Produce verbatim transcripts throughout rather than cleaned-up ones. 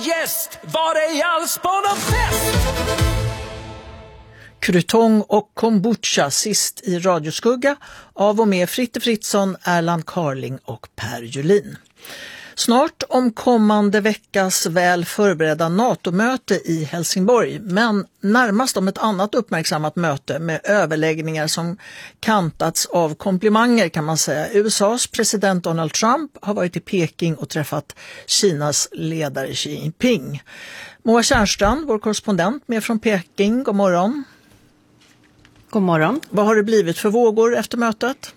gäst, var ej alls på någon fest. Krutong och kombucha sist i radioskugga av och med Fritte Fritzson, Erland Carling och Per Julin. Snart om kommande veckas väl förberedda NATO-möte i Helsingborg, men närmast om ett annat uppmärksammat möte med överläggningar som kantats av komplimanger kan man säga. U S A:s president Donald Trump har varit i Peking och träffat Kinas ledare Xi Jinping. Moa Tjärnstrand, vår korrespondent med från Peking, god morgon. God morgon. Vad har det blivit för vågor efter mötet?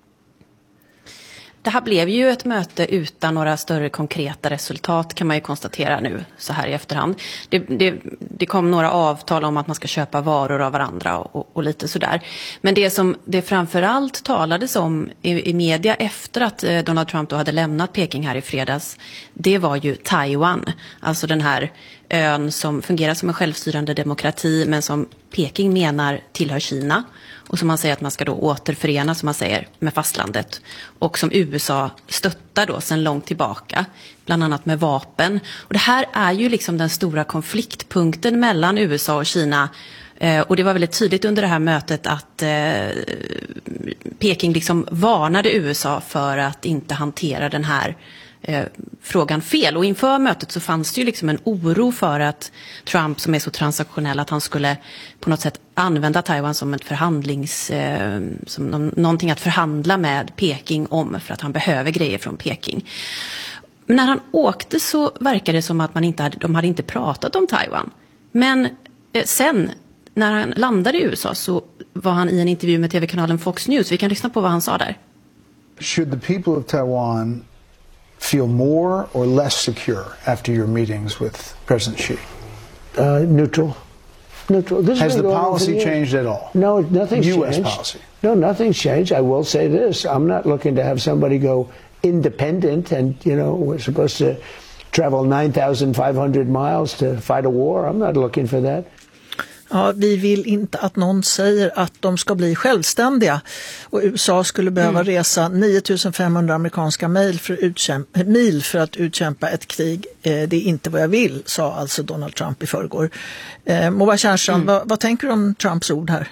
Det här blev ju ett möte utan några större konkreta resultat kan man ju konstatera nu så här i efterhand. Det, det, det kom några avtal om att man ska köpa varor av varandra och, och, och lite sådär. Men det som det framförallt talades om i, i media efter att eh, Donald Trump då hade lämnat Peking här i fredags, det var ju Taiwan. Alltså den här ön som fungerar som en självstyrande demokrati men som Peking menar tillhör Kina. Och som man säger att man ska då återförena, som man säger, med fastlandet. Och som U S A stöttar då sedan långt tillbaka, bland annat med vapen. Och det här är ju liksom den stora konfliktpunkten mellan U S A och Kina. Eh, och det var väldigt tydligt under det här mötet att eh, Peking liksom varnade U S A för att inte hantera den här Eh, frågan fel. Och inför mötet så fanns det ju liksom en oro för att Trump, som är så transaktionell, att han skulle på något sätt använda Taiwan som ett förhandlings eh, som någon, någonting att förhandla med Peking om, för att han behöver grejer från Peking. Men när han åkte så verkade det som att man inte hade, de hade inte pratat om Taiwan. Men eh, sen när han landade i U S A så var han i en intervju med tv-kanalen Fox News. Vi kan lyssna på vad han sa där. Should the people of Taiwan feel more or less secure after your meetings with President Xi? Uh, neutral. Neutral. This Has the going on policy for changed at all? No, nothing's U S changed. policy? No, nothing's changed. I will say this. I'm not looking to have somebody go independent and, you know, we're supposed to travel nine thousand five hundred miles to fight a war. I'm not looking for that. Ja, vi vill inte att någon säger att de ska bli självständiga och U S A skulle behöva mm. resa nio tusen fem hundra amerikanska mil för, utkämpa, mil för att utkämpa ett krig. Eh, det är inte vad jag vill, sa alltså Donald Trump i förrgår. Eh, Moa Tjärnstrand, mm. vad, vad tänker du om Trumps ord här?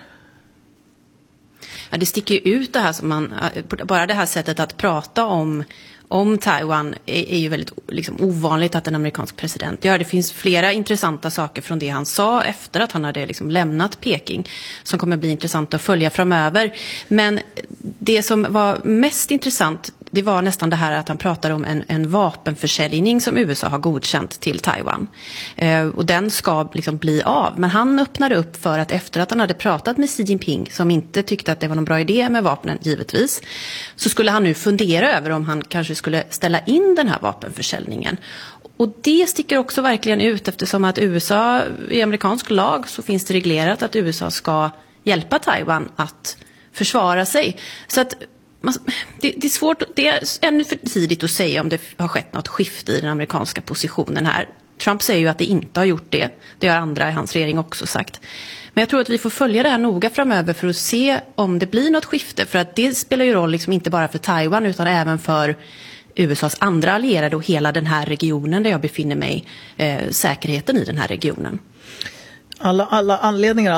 Ja, det sticker ju ut det här som man, bara det här sättet att prata om om Taiwan är, är ju väldigt liksom, ovanligt att en amerikansk president gör. Det finns flera intressanta saker från det han sa efter att han hade liksom lämnat Peking som kommer bli intressant att följa framöver. Men det som var mest intressant, det var nästan det här att han pratade om en, en vapenförsäljning som U S A har godkänt till Taiwan. Eh, och den ska liksom bli av. Men han öppnade upp för att efter att han hade pratat med Xi Jinping, som inte tyckte att det var någon bra idé med vapnen givetvis, så skulle han nu fundera över om han kanske skulle ställa in den här vapenförsäljningen. Och det sticker också verkligen ut eftersom att U S A, i amerikansk lag så finns det reglerat att U S A ska hjälpa Taiwan att försvara sig. Så att Det, det är svårt, det är ännu för tidigt att säga om det har skett något skifte i den amerikanska positionen här. Trump säger ju att det inte har gjort det. Det har andra i hans regering också sagt. Men jag tror att vi får följa det här noga framöver för att se om det blir något skifte. För att det spelar ju roll liksom inte bara för Taiwan utan även för U S A:s andra allierade och hela den här regionen där jag befinner mig, eh, säkerheten i den här regionen. Alla, alla anledningar